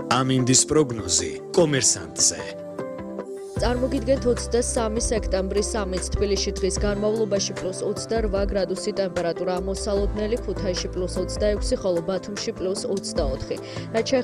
ამინდის პროგნოზი კომერსანტზე. წარმოგიდგენთ 23 სექტემბრის 3-ს თბილისში დღის განმავლობაში +28 გრადუსი ტემპერატურა, მოსალოდნელი ქუთაისში +26, ხოლო ბათუმში +24. რაც